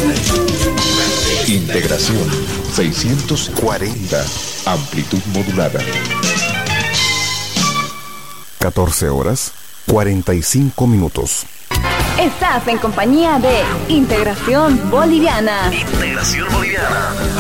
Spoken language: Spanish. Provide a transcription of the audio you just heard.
Integración 640. Amplitud modulada. 14 horas 45 minutos. Estás en compañía de Integración Boliviana. Integración Boliviana.